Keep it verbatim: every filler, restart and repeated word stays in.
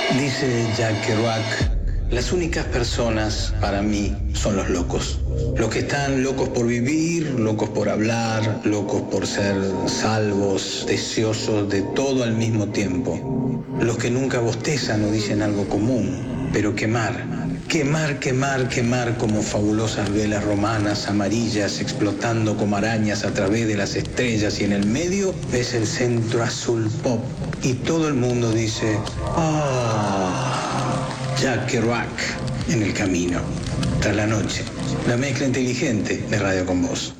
Dice Jack Kerouac, las únicas personas para mí son los locos. Los que están locos por vivir, locos por hablar, locos por ser salvos, deseosos de todo al mismo tiempo. Los que nunca bostezan o dicen algo común, pero quemar, quemar, quemar, quemar como fabulosas velas romanas amarillas explotando como arañas a través de las estrellas, y en el medio ves el centro azul pop y todo el mundo dice, ah, Jack Kerouac en el camino. Tras la noche, la mezcla inteligente de Radio Con Vos.